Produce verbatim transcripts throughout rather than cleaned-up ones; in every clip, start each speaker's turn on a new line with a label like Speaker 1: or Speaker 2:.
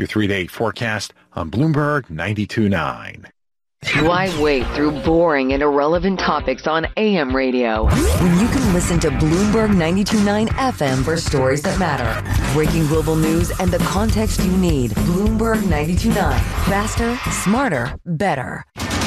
Speaker 1: your three to eight forecast on Bloomberg ninety-two point nine.
Speaker 2: Why wait through boring and irrelevant topics on A M radio
Speaker 3: when you can listen to Bloomberg ninety-two point nine F M for stories that matter? Breaking global news and the context you need. Bloomberg ninety-two point nine. Faster, smarter, better.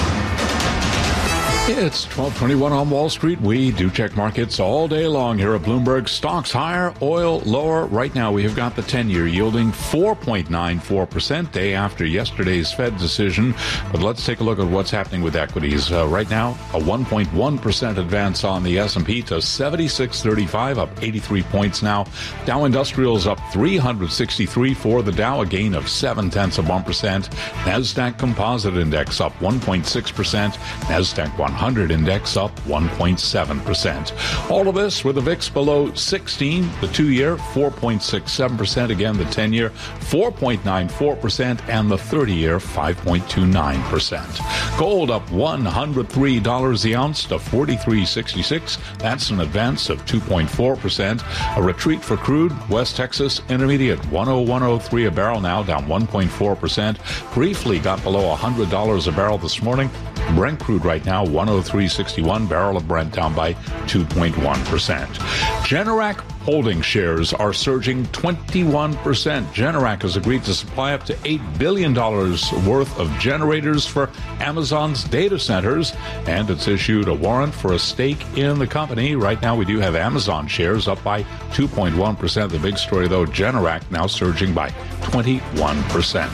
Speaker 4: It's twelve twenty-one on Wall Street. We do check markets all day long here at Bloomberg. Stocks higher, oil lower. Right now we have got the ten-year yielding four point nine four percent, day after yesterday's Fed decision. But let's take a look at what's happening with equities. Uh, right now, a one point one percent advance on the S and P to seventy-six thirty-five, up eighty-three points now. Dow Industrials up three hundred sixty-three for the Dow, a gain of seven tenths of one percent. NASDAQ Composite Index up one point six percent. NASDAQ one hundred Index up one point seven percent. All of this with the V I X below sixteen, the two-year four point six seven percent, again the ten-year four point nine four percent, and the thirty-year five point two nine percent. Gold up one hundred three dollars the ounce to forty-three sixty-six. That's an advance of two point four percent. A retreat for crude. West Texas Intermediate one oh one oh three a barrel, now down one point four percent. Briefly got below one hundred dollars a barrel this morning. Brent crude right now one oh three sixty-one, barrel of Brent down by two point one percent. Generac holding shares are surging twenty-one percent. Generac has agreed to supply up to eight billion dollars worth of generators for Amazon's data centers, and it's issued a warrant for a stake in the company. Right now we do have Amazon shares up by two point one percent. The big story, though, Generac now surging by twenty-one percent.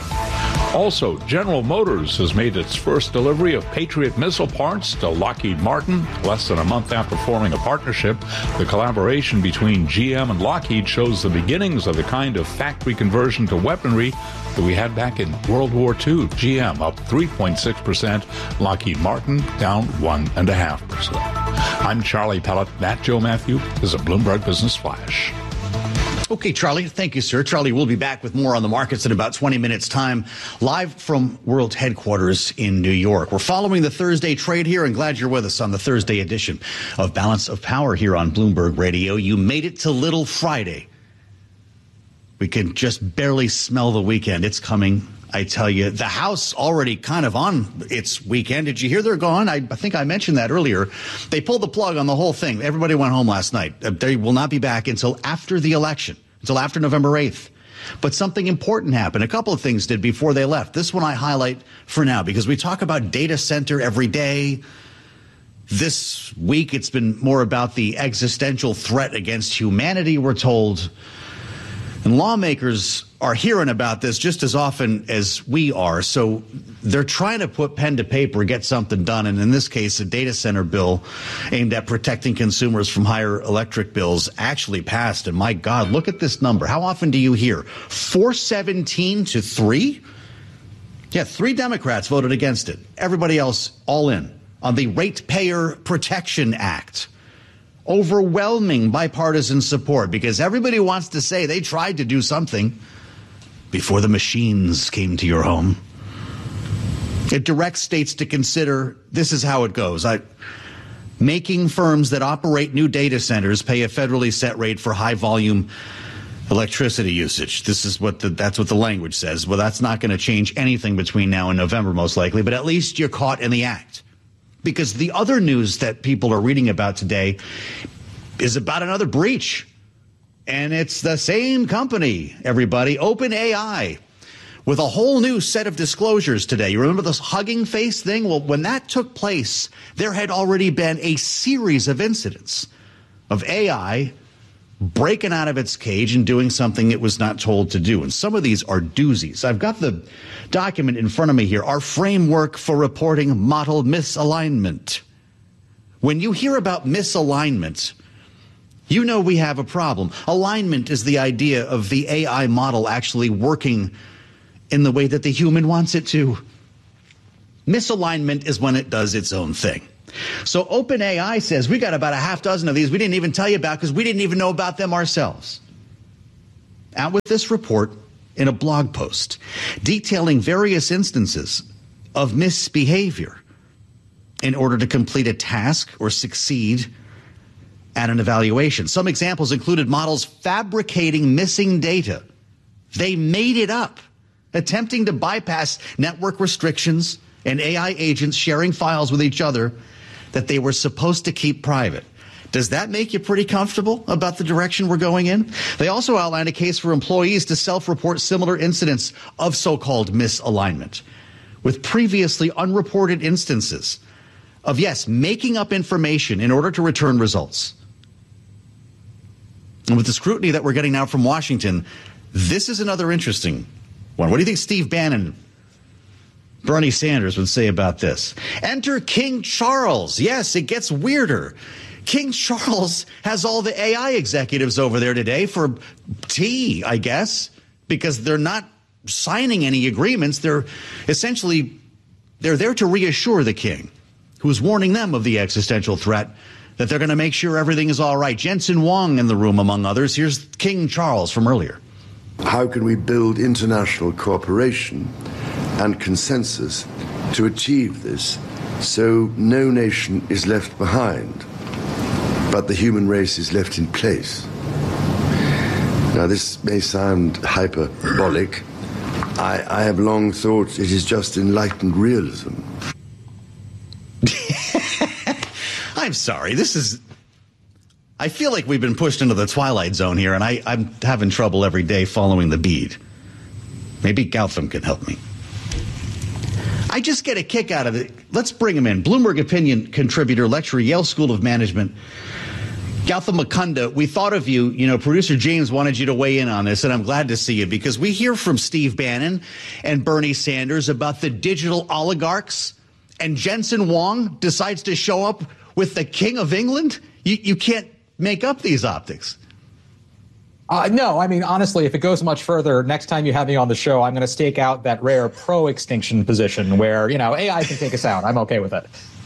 Speaker 4: Also, General Motors has made its first delivery of Patriot missile parts to Lockheed Martin less than a month after forming a partnership. The collaboration between G M and Lockheed shows the beginnings of the kind of factory conversion to weaponry that we had back in World War Two. G M up three point six percent, Lockheed Martin down one point five percent. I'm Charlie Pellet. That Joe Matthew is a Bloomberg Business Flash.
Speaker 5: Okay, Charlie. Thank you, sir. Charlie will be back with more on the markets in about twenty minutes' time, live from World Headquarters in New York. We're following the Thursday trade here, and glad you're with us on the Thursday edition of Balance of Power here on Bloomberg Radio. You made it to Little Friday. We can just barely smell the weekend. It's coming. I tell you, the House already kind of on its weekend. Did you hear they're gone? I, I think I mentioned that earlier. They pulled the plug on the whole thing. Everybody went home last night. They will not be back until after the election, until after November eighth. But something important happened. A couple of things did before they left. This one I highlight for now because we talk about data center every day. This week, it's been more about the existential threat against humanity, we're told. And lawmakers are hearing about this just as often as we are. So they're trying to put pen to paper, get something done. And in this case, a data center bill aimed at protecting consumers from higher electric bills actually passed. And my God, look at this number. How often do you hear? four seventeen to three? Yeah, three Democrats voted against it. Everybody else all in on the Ratepayer Protection Act. Overwhelming bipartisan support because everybody wants to say they tried to do something before the machines came to your home. It directs states to consider, this is how it goes, I, making firms that operate new data centers pay a federally set rate for high volume electricity usage. This is what the, that's what the language says. Well, that's not going to change anything between now and November, most likely, but at least you're caught in the act. Because the other news that people are reading about today is about another breach. And it's the same company, everybody, OpenAI, with a whole new set of disclosures today. You remember this Hugging Face thing? Well, when that took place, there had already been a series of incidents of A I breaking out of its cage and doing something it was not told to do. And some of these are doozies. I've got the document in front of me here, our framework for reporting model misalignment. When you hear about misalignment, you know we have a problem. Alignment is the idea of the A I model actually working in the way that the human wants it to. Misalignment is when it does its own thing. So OpenAI says we got about a half dozen of these we didn't even tell you about because we didn't even know about them ourselves. Out with this report in a blog post detailing various instances of misbehavior in order to complete a task or succeed at an evaluation. Some examples included models fabricating missing data. They made it up attempting to bypass network restrictions and A I agents sharing files with each other that they were supposed to keep private. Does that make you pretty comfortable about the direction we're going in? They also outlined a case for employees to self-report similar incidents of so-called misalignment, with previously unreported instances of, yes, making up information in order to return results. And with the scrutiny that we're getting now from Washington, this is another interesting one. What do you think Steve Bannon, Bernie Sanders would say about this? Enter King Charles. Yes, it gets weirder. King Charles has all the A I executives over there today for tea, I guess, because they're not signing any agreements. They're essentially, they're there to reassure the king, who's warning them of the existential threat, that they're going to make sure everything is all right. Jensen Huang in the room, among others. Here's King Charles from earlier.
Speaker 6: How can we build international cooperation and consensus to achieve this so no nation is left behind, but the human race is left in place? Now, this may sound hyperbolic. I, I have long thought it is just enlightened realism.
Speaker 5: I'm sorry. This is... I feel like we've been pushed into the twilight zone here, and I, I'm having trouble every day following the bead. Maybe Gautam can help me. I just get a kick out of it. Let's bring him in. Bloomberg opinion contributor, lecturer, Yale School of Management. Gautam Mukunda, we thought of you. You know, producer James wanted you to weigh in on this, and I'm glad to see you because we hear from Steve Bannon and Bernie Sanders about the digital oligarchs, and Jensen Huang decides to show up with the King of England. You, you can't make up these optics.
Speaker 7: Uh, no, I mean, honestly, if it goes much further, next time you have me on the show, I'm going to stake out that rare pro-extinction position where, you know, A I can take us out. I'm okay with it.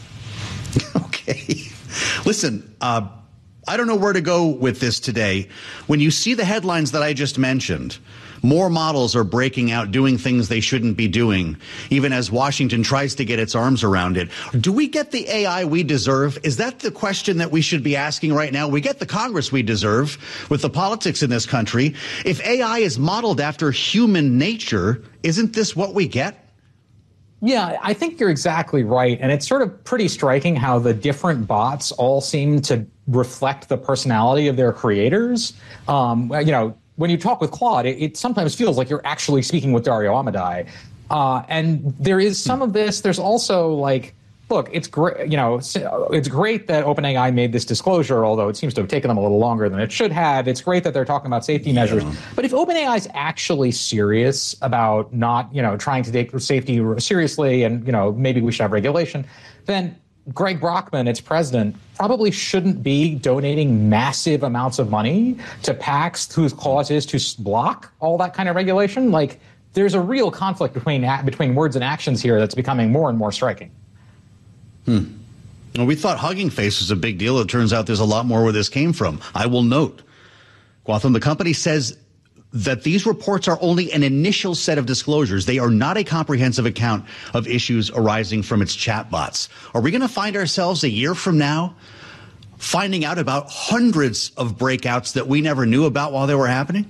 Speaker 5: Okay. Listen, uh, I don't know where to go with this today. When you see the headlines that I just mentioned, more models are breaking out, doing things they shouldn't be doing, even as Washington tries to get its arms around it. Do we get the A I we deserve? Is that the question that we should be asking right now? We get the Congress we deserve with the politics in this country. If A I is modeled after human nature, isn't this what we get?
Speaker 7: Yeah, I think you're exactly right. And it's sort of pretty striking how the different bots all seem to reflect the personality of their creators. Um, you know, when you talk with Claude, it, it sometimes feels like you're actually speaking with Dario Amodei. Uh, and there is some of this. There's also like, look, it's great, you know, it's great that OpenAI made this disclosure, although it seems to have taken them a little longer than it should have. It's great that they're talking about safety yeah. measures. But if OpenAI is actually serious about not, you know, trying to take safety seriously and, you know, maybe we should have regulation, then Greg Brockman, its president, probably shouldn't be donating massive amounts of money to PACs whose cause is to block all that kind of regulation. Like, there's a real conflict between between words and actions here that's becoming more and more striking.
Speaker 5: Hmm. Well, we thought Hugging Face was a big deal. It turns out there's a lot more where this came from. I will note, Gautam, the company says that these reports are only an initial set of disclosures. They are not a comprehensive account of issues arising from its chatbots. Are we going to find ourselves a year from now finding out about hundreds of breakouts that we never knew about while they were happening?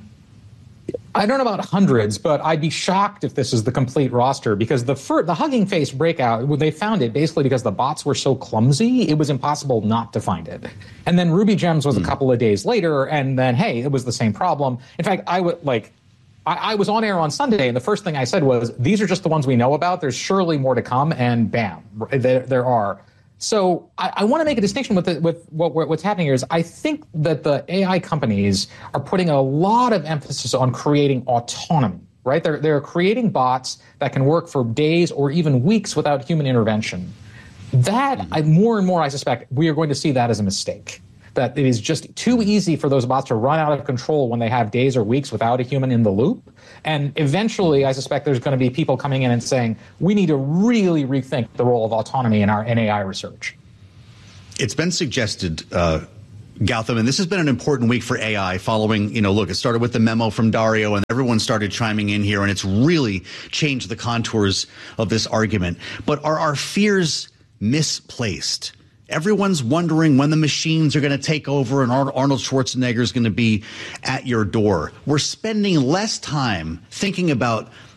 Speaker 7: I don't know about hundreds, but I'd be shocked if this is the complete roster because the fir- the Hugging Face breakout, they found it basically because the bots were so clumsy, it was impossible not to find it. And then Ruby Gems was mm. a couple of days later, and then, hey, it was the same problem. In fact, I would like, I, I was on air on Sunday, and the first thing I said was, these are just the ones we know about. There's surely more to come, and bam, there, there are. So I, I want to make a distinction with the, with what, what's happening here is I think that the A I companies are putting a lot of emphasis on creating autonomy, right? They're, they're creating bots that can work for days or even weeks without human intervention. That, mm-hmm. I, more and more, I suspect, we are going to see that as a mistake. That it is just too easy for those bots to run out of control when they have days or weeks without a human in the loop. And eventually, I suspect there's going to be people coming in and saying, we need to really rethink the role of autonomy in our N A I research.
Speaker 5: It's been suggested, uh, Gautam, and this has been an important week for A I following, you know, look, it started with the memo from Dario and everyone started chiming in here, and it's really changed the contours of this argument. But are our fears misplaced? Everyone's wondering when the machines are going to take over and Arnold Schwarzenegger is going to be at your door. We're spending less time thinking about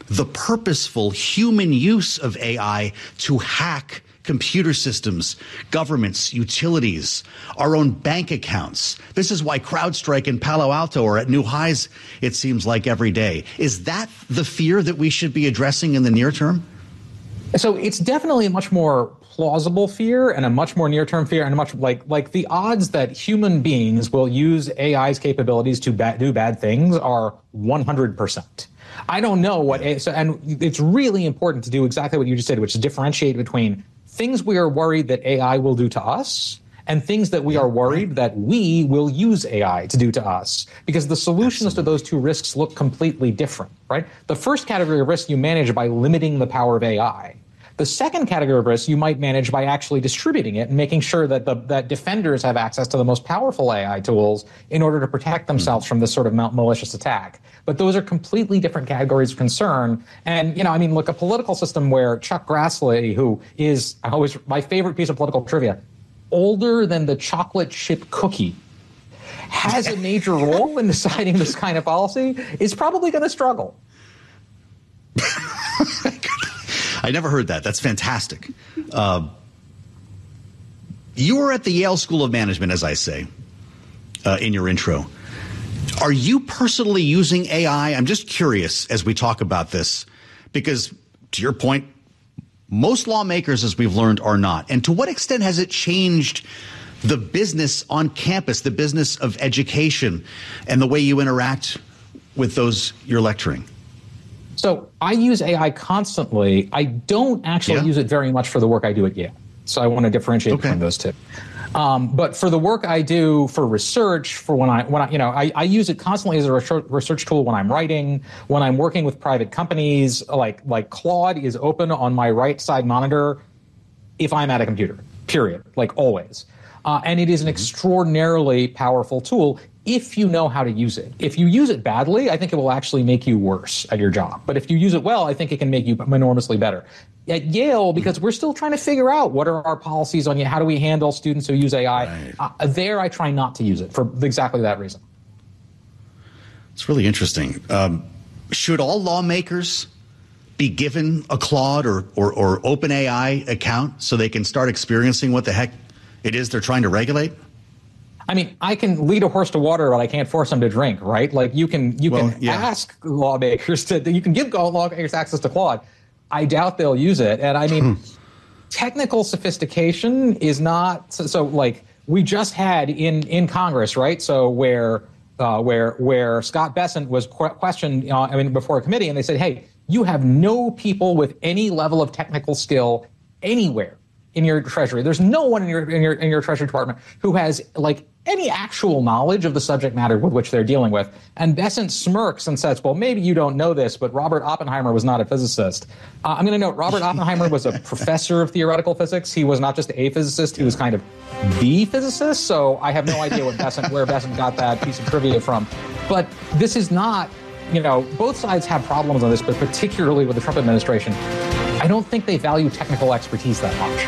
Speaker 5: the purposeful human use of A I to hack computer systems, governments, utilities, our own bank accounts. This is why CrowdStrike and Palo Alto are at new highs, it seems like, every day. Is that the fear that we should be addressing in the near term?
Speaker 7: So it's definitely a much more plausible fear and a much more near-term fear, and a much like like the odds that human beings will use A I's capabilities to ba- do bad things are one hundred percent. I don't know what, A- so, and it's really important to do exactly what you just said, which is differentiate between things we are worried that A I will do to us and things that we are worried that we will use A I to do to us, because the solutions Absolutely. to those two risks look completely different, right? The first category of risk you manage by limiting the power of A I. The second category of risk you might manage by actually distributing it and making sure that the that defenders have access to the most powerful A I tools in order to protect themselves from this sort of malicious attack. But those are completely different categories of concern. And, you know, I mean, look, a political system where Chuck Grassley, who is I always my favorite piece of political trivia, older than the chocolate chip cookie, has a major role in deciding this kind of policy, is probably going to struggle.
Speaker 5: I never heard that. That's fantastic. Uh, you were at the Yale School of Management, as I say, uh, in your intro. Are you personally using A I? I'm just curious as we talk about this, because to your point, most lawmakers, as we've learned, are not. And to what extent has it changed the business on campus, the business of education, and the way you interact with those you're lecturing?
Speaker 7: So I use A I constantly. I don't actually yeah. use it very much for the work I do at Yale. So I want to differentiate okay. between those two. Um, but for the work I do for research, for when I, when I, you know, I, I use it constantly as a research, research tool when I'm writing, when I'm working with private companies. Like, like Claude is open on my right side monitor if I'm at a computer, period, like always. Uh, and it is an extraordinarily powerful tool if you know how to use it. If you use it badly, I think it will actually make you worse at your job. But if you use it well, I think it can make you enormously better. At Yale, because we're still trying to figure out what are our policies on how do we handle students who use A I, right. uh, there I try not to use it for exactly that reason.
Speaker 5: It's really interesting. Um, should all lawmakers be given a Claude or, or, or OpenAI account so they can start experiencing what the heck it is they're trying to regulate?
Speaker 7: I mean, I can lead a horse to water, but I can't force them to drink, right? Like you can, you
Speaker 5: well,
Speaker 7: can
Speaker 5: yeah.
Speaker 7: ask lawmakers to, you can give lawmakers access to Claude. I doubt they'll use it. And I mean, technical sophistication is not, so, so like we just had in, in Congress, right? So where, uh, where, where Scott Bessent was qu- questioned, uh, I mean, before a committee, and they said, hey, you have no people with any level of technical skill anywhere in your Treasury. There's no one in your in your in your Treasury Department who has like any actual knowledge of the subject matter with which they're dealing with. And Bessent smirks and says, well, maybe you don't know this, but Robert Oppenheimer was not a physicist. Uh, I'm going to note Robert Oppenheimer was a professor of theoretical physics. He was not just a physicist, he was kind of the physicist. So I have no idea what Bessent, where Bessent got that piece of trivia from. But this is not, you know, both sides have problems on this, but particularly with the Trump administration, I don't think they value technical expertise that much.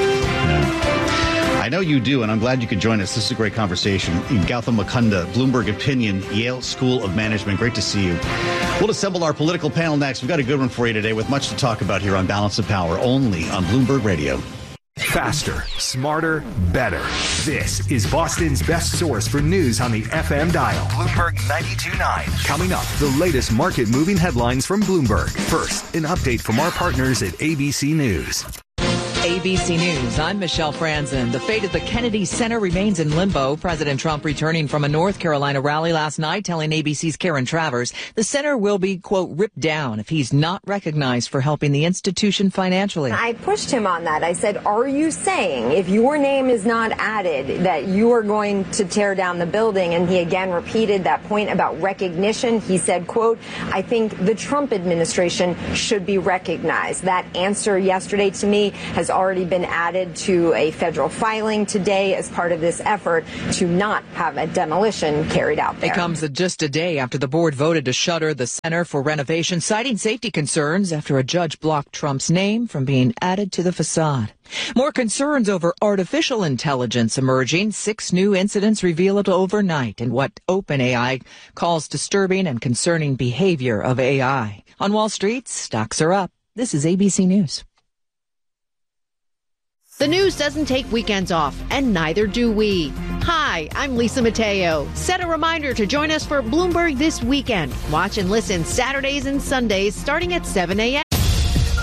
Speaker 5: I know you do, and I'm glad you could join us. This is a great conversation. Gautam Mukunda, Bloomberg Opinion, Yale School of Management. Great to see you. We'll assemble our political panel next. We've got a good one for you today with much to talk about here on Balance of Power, only on Bloomberg Radio.
Speaker 8: Faster, smarter, better. This is Boston's best source for news on the F M dial. Bloomberg ninety-two point nine. Coming up, the latest market-moving headlines from Bloomberg. First, an update from our partners at A B C News.
Speaker 9: A B C News, I'm Michelle Franzen. The fate of the Kennedy Center remains in limbo. President Trump returning from a North Carolina rally last night telling A B C's Karen Travers the center will be, quote, ripped down if he's not recognized for helping the institution financially.
Speaker 10: I pushed him on that. I said, are you saying if your name is not added that you are going to tear down the building? And he again repeated that point about recognition. He said, quote, I think the Trump administration should be recognized. That answer yesterday to me has already been added to a federal filing today as part of this effort to not have a demolition carried out there.
Speaker 9: It comes just a day after the board voted to shutter the center for renovation, citing safety concerns after a judge blocked Trump's name from being added to the facade. More concerns over artificial intelligence emerging. Six new incidents revealed overnight in what OpenAI calls disturbing and concerning behavior of A I. On Wall Street, stocks are up. This is A B C News.
Speaker 11: The news doesn't take weekends off, and neither do we. Hi, I'm Lisa Mateo. Set a reminder to join us for Bloomberg This Weekend. Watch and listen Saturdays and Sundays starting at seven a.m.